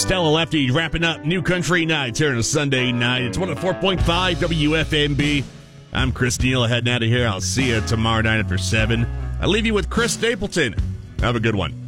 Stella Lefty wrapping up New Country Nights here on a Sunday night. It's 104.5 WFMB. I'm Chris Neal heading out of here. I'll see you tomorrow night after 7. I leave you with Chris Stapleton. Have a good one.